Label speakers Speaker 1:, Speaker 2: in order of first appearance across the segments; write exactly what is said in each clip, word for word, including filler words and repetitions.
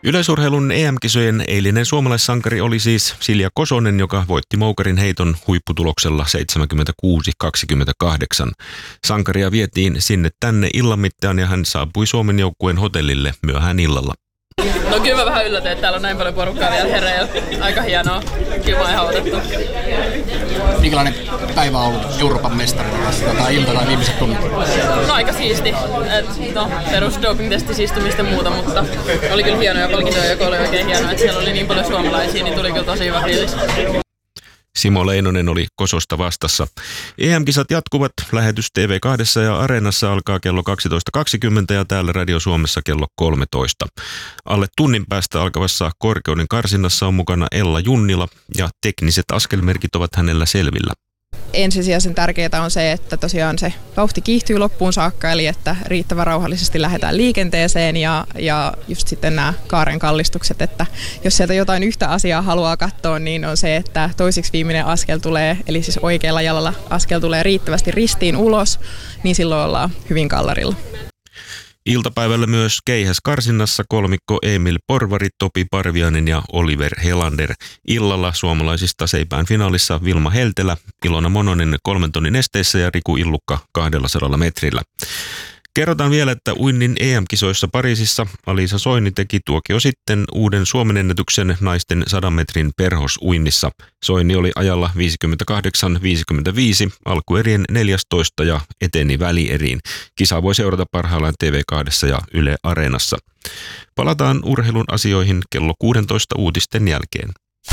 Speaker 1: Yleisurheilun E M-kisojen eilinen suomalaissankari oli siis Silja Kosonen, joka voitti moukarin heiton huipputuloksella seitsemänkymmentäkuusi kaksikymmentäkahdeksan. Sankaria vietiin sinne tänne illan mittaan ja hän saapui Suomen joukkueen hotellille myöhään illalla.
Speaker 2: No kyllä mä vähän yllätyin, että täällä on näin paljon porukkaa vielä hereillä. Aika hienoa. Kyllä mä oon ihan otettu.
Speaker 3: Minkälainen päivä on ollut Euroopan mestarina tässä tai ilta tai viimeiset tunnit?
Speaker 2: No aika siisti. Et, no, perus doping-testi istumista ja muuta, mutta oli kyllä hienoja palkintoja, joka oli oikein hienoa, että siellä oli niin paljon suomalaisia, niin tuli kyllä tosi hyvä fiilis.
Speaker 1: Simo Leinonen oli Kososta vastassa. E M-kisat jatkuvat. Lähetys T V kaksi ja Areenassa alkaa kello kaksitoista kaksikymmentä ja täällä Radio Suomessa kello kolmetoista. Alle tunnin päästä alkavassa korkeuden karsinnassa on mukana Ella Junnila ja tekniset askelmerkit ovat hänellä selvillä.
Speaker 4: Ensisijaisen tärkeää on se, että tosiaan se vauhti kiihtyy loppuun saakka, eli että riittävän rauhallisesti lähdetään liikenteeseen ja, ja just sitten nämä kaaren kallistukset, että jos sieltä jotain yhtä asiaa haluaa katsoa, niin on se, että toisiksi viimeinen askel tulee, eli siis oikealla jalalla askel tulee riittävästi ristiin ulos, niin silloin ollaan hyvin kallarilla.
Speaker 1: Iltapäivällä myös keihäskarsinnassa kolmikko Emil Porvari, Topi Parviainen ja Oliver Helander. Illalla suomalaisista seipään finaalissa Vilma Heltelä, Ilona Mononen kolmen tonnin esteissä ja Riku Illukka kahdellasadalla metrillä. Kerrotaan vielä, että uinnin E M-kisoissa Pariisissa Alisa Soini teki tuokio sitten uuden Suomen ennätyksen naisten sadan metrin perhosuinnissa. Soini oli ajalla viisikymmentäkahdeksan viisikymmentäviisi, alkuerien neljästoista ja eteni välieriin. Kisa voi seurata parhaillaan T V kaksi ja Yle Areenassa. Palataan urheilun asioihin kello kuusitoista uutisten jälkeen.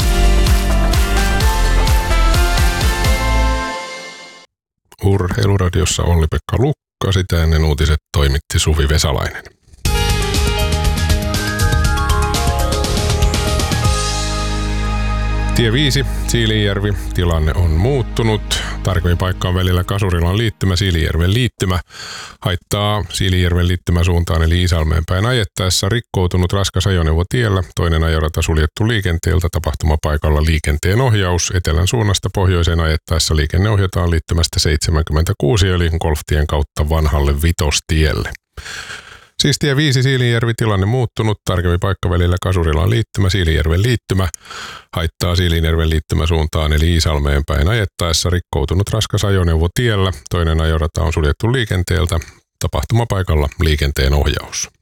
Speaker 5: Urheiluradiossa Olli-Pekka Lukka. Sitä ennen uutiset toimitti Suvi Vesalainen. Tie viisi, Siilinjärvi. Tilanne on muuttunut. Tarkoin paikka on välillä Kasurilan liittymä, Siilinjärven liittymä. Haittaa Siilinjärven liittymä suuntaan eli Iisalmeen päin ajettaessa rikkoutunut raskas ajoneuvo tiellä. Toinen ajorata suljettu liikenteeltä, tapahtumapaikalla liikenteen ohjaus. Etelän suunnasta pohjoiseen ajettaessa liikenne ohjataan liittymästä seitsemänkymmentäkuusi eli Golftien kautta vanhalle Vitostielle. Siis tie viisi Siilinjärvi, tilanne muuttunut, tarkemmin paikka välillä Kasurilan liittymä, Siilinjärven liittymä, haittaa Siilinjärven liittymä suuntaan eli Iisalmeen päin ajettaessa rikkoutunut raskas ajoneuvo tiellä, toinen ajorata on suljettu liikenteeltä, tapahtumapaikalla liikenteen ohjaus.